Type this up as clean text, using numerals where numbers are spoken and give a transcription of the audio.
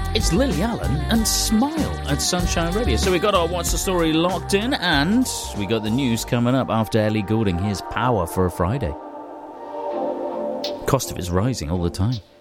It's Lily Allen and Smile at Sunshine Radio. So we got our What's the Story locked in, and we got the news coming up after Ellie Goulding. Here's Power for a Friday. Cost of it's rising all the time.